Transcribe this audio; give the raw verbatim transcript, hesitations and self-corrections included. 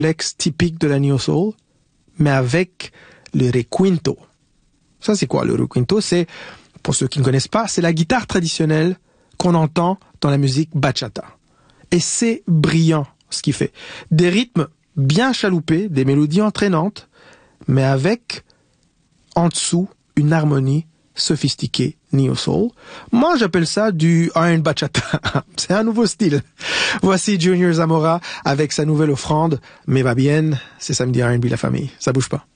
l'ex typique de la neo soul, mais avec le requinto. Ça, c'est quoi le requinto? C'est, pour ceux qui ne connaissent pas, c'est la guitare traditionnelle qu'on entend dans la musique bachata. Et c'est brillant, ce qu'il fait. Des rythmes bien chaloupés, des mélodies entraînantes, mais avec, en dessous, une harmonie sophistiquée neo soul. Moi, j'appelle ça du R and B bachata. C'est un nouveau style. Voici Junior Zamora avec sa nouvelle offrande, Mais va bien, c'est samedi R and B la famille. Ça bouge pas.